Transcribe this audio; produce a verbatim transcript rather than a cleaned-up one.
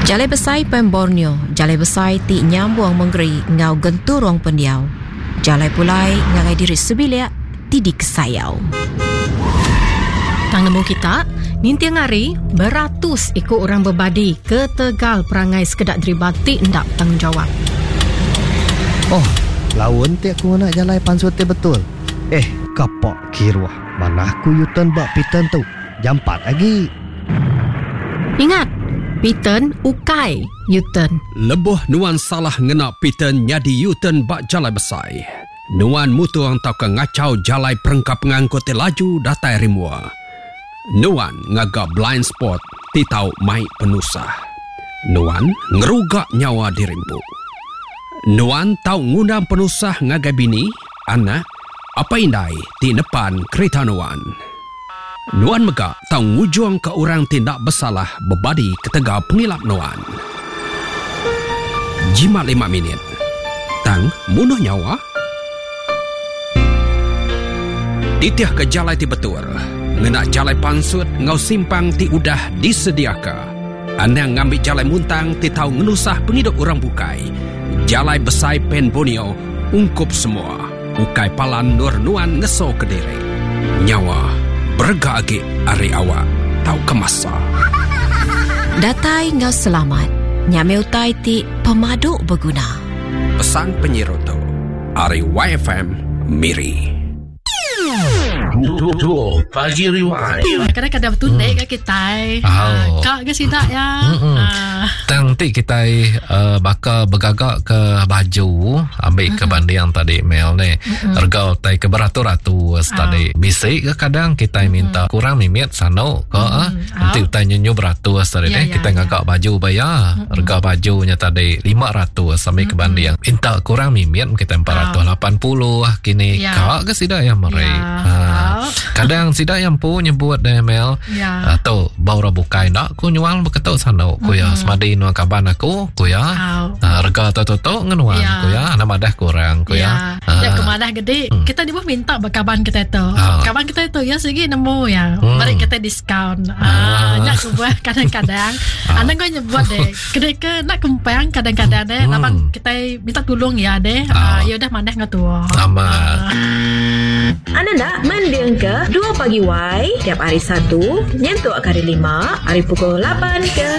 Jalai besai pen Borneo, jalai besai ti nyambung menggeri ngau gentu ruang pendiau. Jalai pulai ngagai diri sebiliak ti di kesayau. Tang nemu kita, nintiang hari beratus ikut orang berbadi ke Tegal perangai sekedak deribati ndak tanggungjawab. Oh, lawan ti aku nak jalai pansut ti betul. Eh, kapok kiruah. Mana aku yutan bak pitan tu. Jampat lagi. Ingat, Piten ukai Yuten. Lebuh nuan salah ngena Piten nyadi Yuten bak jalai besai. Nuan mutuang tau ke ngacau jalai perengkap ngangkut laju datai rimua. Nuan ngagak blind spot ti tau mai penusah. Nuan ngerugak nyawa dirimpu. Nuan tau ngundang penusah ngagai bini, anak, apa indai ti depan kereta Nuan. Nuan megak tau ngujuang ke orang tindak bersalah berbadi ketega pengilap Nuan. Jimat lima minit. Tang munuh nyawa. Titiah ke jalai ti betul. Ngenak jalai pansut ngau simpang ti udah disediaka. Anang ngambil jalai muntang ti tau ngenusah penghidup orang bukai. Jalai besai pen Borneo ungkup semua. Ukai palan nur Nuan ngeso ke diri. Nyawa berga agi ari awak tau kemasa. Datai ngau selamat. Nyame utai ti pemaduk berguna. Pesan penyiroto ari Y F M Miri. Dua pagi riwai. Kadang-kadang bertundek ke kita. Oh. Kak ke sidak ya. Tang ti kita uh, bakal bergagak ke baju ambil ke banding yang tadi Mel ni. Harga tai ke beratus-ratus tadi. Bisik ke kadang kita minta kurang mimit sano ke ah. Nanti kita nyenyu beratus tadi ni kita ngagak baju bayar. Harga bajunya tadi lima ratus sampai ke banding yang minta kurang mimit kita empat ratus lapan puluh kini. Kak ke sidak yang mereka. Kadang sidak yang pu nyebut deh Mel ya. Atau baura bukai nak ku nyual beketuk sana ku ya semadi nuan kaban aku ku ya harga toto ngenuan ku ya ana madah kurang ku ya ya kemadah gede kita di bawah minta bakaban kita itu kaban kita itu ya segi nemu ya mari kita diskaun banyak sebuah kadang-kadang ana kau nyebut deh gede ke nak kempang kadang-kadang deh lapan kita minta tolong ya deh ya udah madah ngatua sama. Anda nak mendeng ke dua pagi Y tiap hari Sabtu nyentuk hari lima hari pukul lapan ke